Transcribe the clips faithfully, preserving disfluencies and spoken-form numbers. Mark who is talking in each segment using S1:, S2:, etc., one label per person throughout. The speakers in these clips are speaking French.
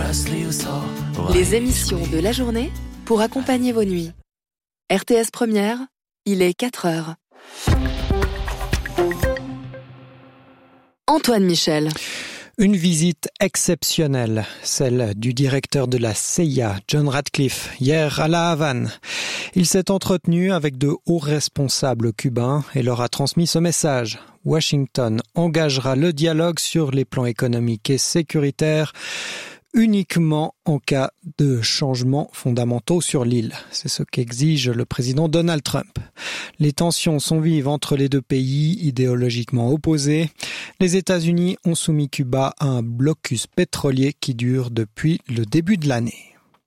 S1: Les émissions de la journée pour accompagner vos nuits. R T S Première, il est quatre heures. Antoine Michel.
S2: Une visite exceptionnelle, celle du directeur de la C I A, John Ratcliffe, hier à La Havane. Il s'est entretenu avec de hauts responsables cubains et leur a transmis ce message. Washington engagera le dialogue sur les plans économiques et sécuritaires uniquement en cas de changements fondamentaux sur l'île. C'est ce qu'exige le président Donald Trump. Les tensions sont vives entre les deux pays idéologiquement opposés. Les États-Unis ont soumis Cuba à un blocus pétrolier qui dure depuis le début de l'année.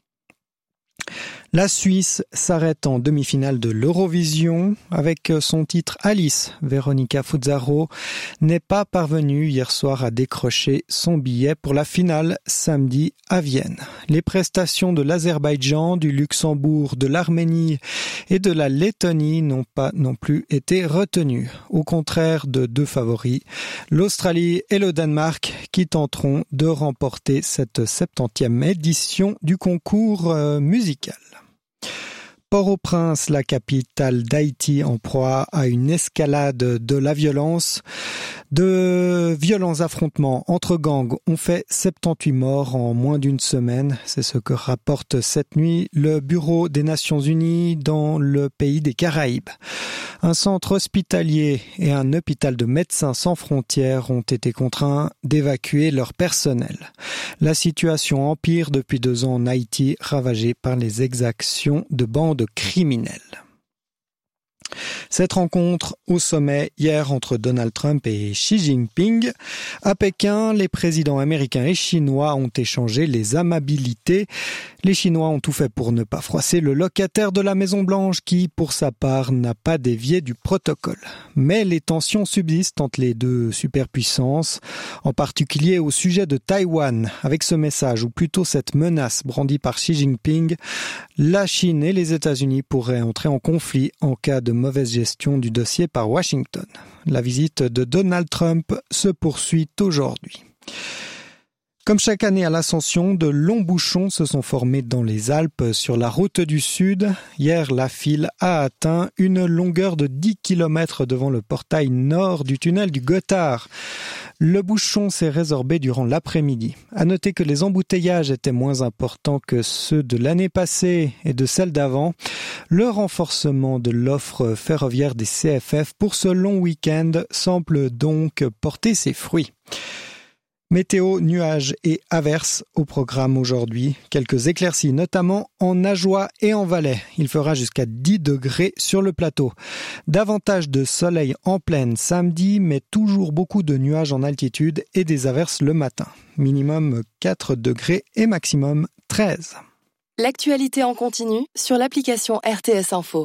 S2: La Suisse s'arrête en demi-finale de l'Eurovision avec son titre Alice. Veronica Fuzzaro n'est pas parvenue hier soir à décrocher son billet pour la finale samedi à Vienne. Les prestations de l'Azerbaïdjan, du Luxembourg, de l'Arménie et de la Lettonie n'ont pas non plus été retenues. Au contraire de deux favoris, l'Australie et le Danemark qui tenteront de remporter cette septantième édition du concours euh, musical. Port-au-Prince, la capitale d'Haïti, en proie à une escalade de la violence. De violents affrontements entre gangs ont fait soixante-dix morts en moins d'une semaine. C'est ce que rapporte cette nuit le Bureau des Nations Unies dans le pays des Caraïbes. Un centre hospitalier et un hôpital de Médecins sans frontières ont été contraints d'évacuer leur personnel. La situation empire depuis deux ans en Haïti, ravagée par les exactions de bandes criminelles. Cette rencontre au sommet hier entre Donald Trump et Xi Jinping. À Pékin, les présidents américains et chinois ont échangé les amabilités. Les Chinois ont tout fait pour ne pas froisser le locataire de la Maison-Blanche qui, pour sa part, n'a pas dévié du protocole. Mais les tensions subsistent entre les deux superpuissances, en particulier au sujet de Taïwan. Avec ce message, ou plutôt cette menace brandie par Xi Jinping, la Chine et les États-Unis pourraient entrer en conflit en cas de mauvaise gestion du dossier par Washington. La visite de Donald Trump se poursuit aujourd'hui. Comme chaque année à l'Ascension, de longs bouchons se sont formés dans les Alpes sur la route du Sud. Hier, la file a atteint une longueur de dix kilomètres devant le portail nord du tunnel du Gothard. Le bouchon s'est résorbé durant l'après-midi. À noter que les embouteillages étaient moins importants que ceux de l'année passée et de celle d'avant. Le renforcement de l'offre ferroviaire des C F F pour ce long week-end semble donc porter ses fruits. Météo, nuages et averses au programme aujourd'hui. Quelques éclaircies, notamment en Ajoie et en Valais. Il fera jusqu'à dix degrés sur le plateau. Davantage de soleil en plaine samedi, mais toujours beaucoup de nuages en altitude et des averses le matin. Minimum quatre degrés et maximum treize.
S1: L'actualité en continu sur l'application R T S Info.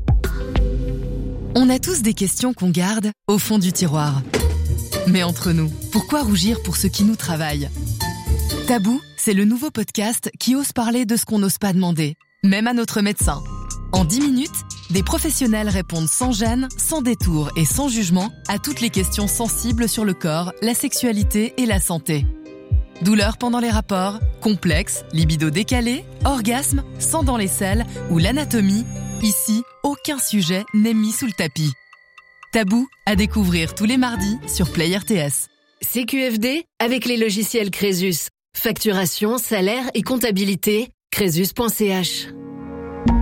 S3: On a tous des questions qu'on garde au fond du tiroir. Mais entre nous, pourquoi rougir pour ce qui nous travaille ? Tabou, c'est le nouveau podcast qui ose parler de ce qu'on n'ose pas demander, même à notre médecin. En dix minutes, des professionnels répondent sans gêne, sans détour et sans jugement à toutes les questions sensibles sur le corps, la sexualité et la santé. Douleurs pendant les rapports, complexes, libido décalé, orgasme, sang dans les selles ou l'anatomie, ici, aucun sujet n'est mis sous le tapis. Tabou à découvrir tous les mardis sur Play R T S.
S4: C Q F D avec les logiciels Crésus. Facturation, salaire et comptabilité, crésus point c h.